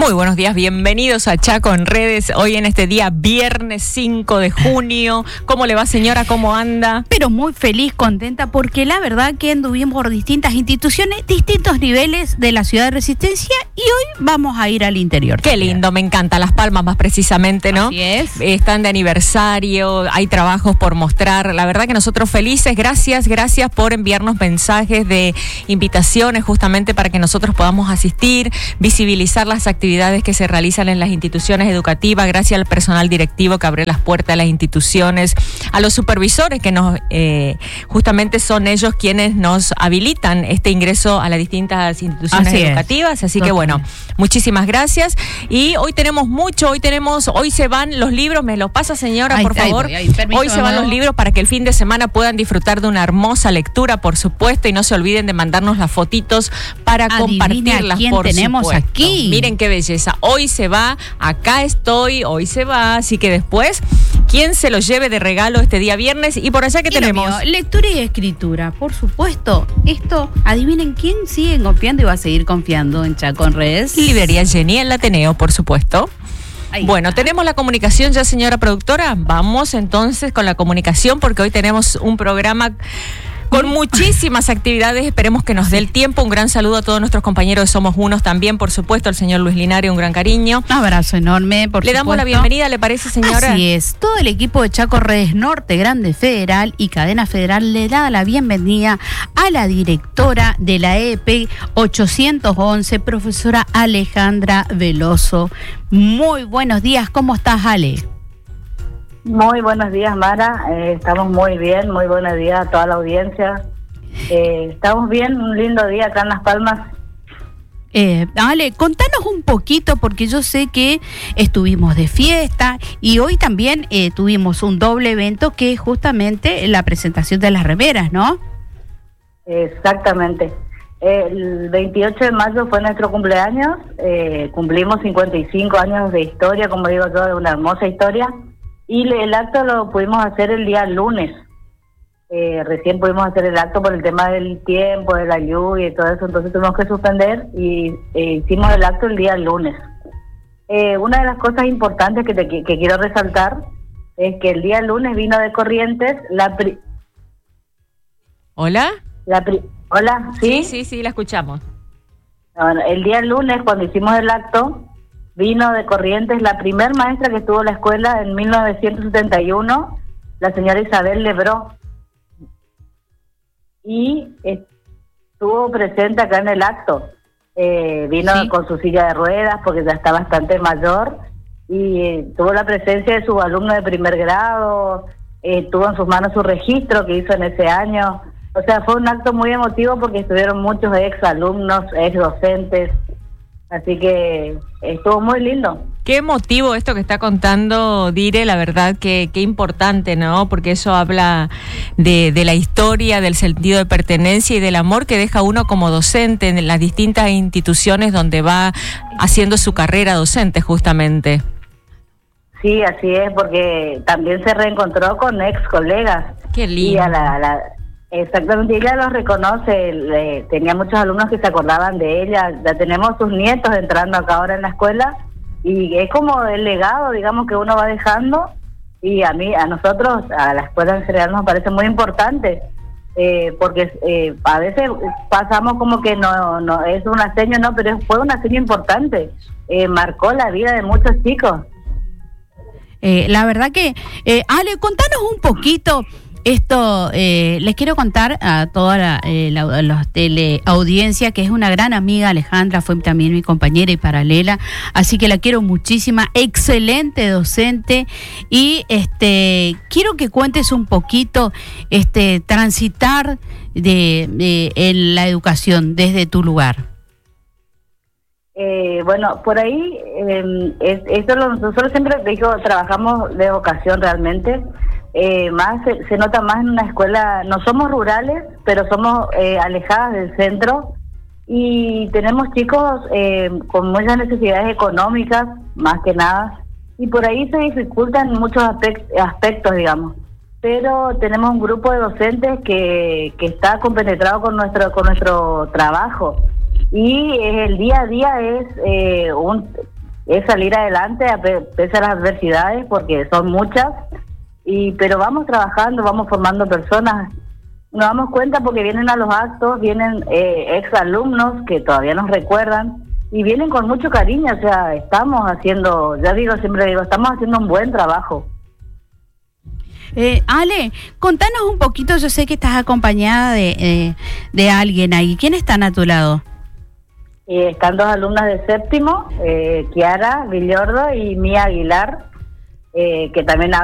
Muy buenos días, bienvenidos a Chaco en Redes, hoy en este día viernes 5 de junio. ¿Cómo le va, señora? ¿Cómo anda? Pero muy feliz, contenta, porque la verdad que anduvimos por distintas instituciones, distintos niveles de la ciudad de Resistencia, y hoy vamos a ir al interior. Qué lindo, me encanta, Las Palmas más precisamente, ¿no? Así es. Están de aniversario, hay trabajos por mostrar, la verdad que nosotros felices, gracias por enviarnos mensajes de invitaciones justamente para que nosotros podamos asistir, visibilizar las actividades que se realizan en las instituciones educativas, gracias al personal directivo que abre las puertas a las instituciones, a los supervisores que nos justamente son ellos quienes nos habilitan este ingreso a las distintas instituciones educativas, así que bueno, muchísimas gracias. Y hoy tenemos mucho, hoy se van los libros, me lo pasa, señora, por favor. Hoy se van los libros para que el fin de semana puedan disfrutar de una hermosa lectura, por supuesto, y no se olviden de mandarnos las fotitos para compartirlas, por tenemos supuesto. Aquí. Miren qué belleza. Hoy se va, acá estoy, hoy se va, así que después, ¿quién se lo lleve de regalo este día viernes? Y por allá, ¿qué tenemos? Lectura y escritura, por supuesto. Esto, adivinen quién sigue confiando y va a seguir confiando en Chaco en Redes. Librería Jenny, el Ateneo, por supuesto. Bueno, tenemos la comunicación ya, señora productora. Vamos entonces con la comunicación, porque hoy tenemos un programa con muchísimas actividades, esperemos que nos dé el tiempo. Un gran saludo a todos nuestros compañeros de Somos Unos también, por supuesto, al señor Luis Linares, un gran cariño. Un abrazo enorme, por supuesto. Le damos la bienvenida, ¿le parece, señora? Así es, todo el equipo de Chaco Redes Norte, Grande Federal y Cadena Federal le da la bienvenida a la directora de la EP 811, profesora Alejandra Veloso. Muy buenos días, ¿cómo estás, Ale? Muy buenos días, Mara. Estamos muy bien. Muy buenos días a toda la audiencia. Estamos bien, un lindo día acá en Las Palmas. Ale, contanos un poquito, porque yo sé que estuvimos de fiesta y hoy también tuvimos un doble evento que es justamente la presentación de las remeras, ¿no? Exactamente. El 28 de mayo fue nuestro cumpleaños. Cumplimos 55 años de historia, como digo yo, de una hermosa historia. Y el acto lo pudimos hacer el día lunes. Recién pudimos hacer el acto por el tema del tiempo, de la lluvia y todo eso, entonces tuvimos que suspender y hicimos el acto el día lunes. Una de las cosas importantes que quiero resaltar es que el día lunes vino de Corrientes ¿Hola? ¿Hola? ¿Sí? Sí, la escuchamos. Bueno, el día lunes, cuando hicimos el acto, vino de Corrientes la primer maestra que estuvo en la escuela en 1971, la señora Isabel Lebró. Y estuvo presente acá en el acto. Vino con su silla de ruedas porque ya está bastante mayor y tuvo la presencia de su alumno de primer grado, tuvo en sus manos su registro que hizo en ese año. O sea, fue un acto muy emotivo porque estuvieron muchos ex alumnos, ex docentes. Así que estuvo muy lindo. Qué emotivo esto que está contando Dire, la verdad que qué importante, ¿no? Porque eso habla de la historia, del sentido de pertenencia y del amor que deja uno como docente en las distintas instituciones donde va haciendo su carrera docente, justamente. Sí, así es, porque también se reencontró con ex colegas. Qué lindo. Y exactamente, ella los reconoce, tenía muchos alumnos que se acordaban de ella, ya tenemos sus nietos entrando acá ahora en la escuela, y es como el legado, digamos, que uno va dejando, y a nosotros, a la escuela en general nos parece muy importante, porque a veces pasamos como que no es una seña, no, pero fue una seña importante, marcó la vida de muchos chicos. La verdad que, Ale, contanos un poquito. Esto les quiero contar a toda la teleaudiencia que es una gran amiga. Alejandra fue también mi compañera y paralela, así que la quiero muchísima, excelente docente, y quiero que cuentes un poquito transitar en la educación desde tu lugar. Bueno, por ahí nosotros siempre trabajamos de vocación realmente. Más se nota más en una escuela, no somos rurales, pero somos alejadas del centro y tenemos chicos con muchas necesidades económicas, más que nada, y por ahí se dificultan muchos aspectos, digamos. Pero tenemos un grupo de docentes que está compenetrado con nuestro trabajo, y el día a día es es salir adelante pese a las adversidades, porque son muchas, pero vamos trabajando, vamos formando personas. Nos damos cuenta porque vienen a los actos, vienen ex alumnos que todavía nos recuerdan y vienen con mucho cariño. O sea, estamos haciendo, siempre digo, estamos haciendo un buen trabajo. Ale, contanos un poquito, yo sé que estás acompañada de alguien ahí. ¿Quién están a tu lado? Están 2 alumnas de séptimo, Kiara Villordo y Mía Aguilar, que también